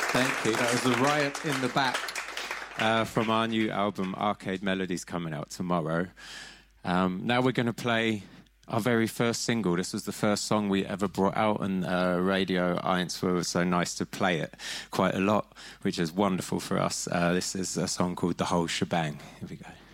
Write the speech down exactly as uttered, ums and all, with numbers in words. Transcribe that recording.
Thank you. That was the Riot in the Back uh, from our new album, Arcade Melodies, coming out tomorrow. Um, now we're going to play our very first single. This was the first song we ever brought out on uh, Radio Eins. Were so nice to play it quite a lot, which is wonderful for us. Uh, this is a song called The Whole Shebang. Here we go.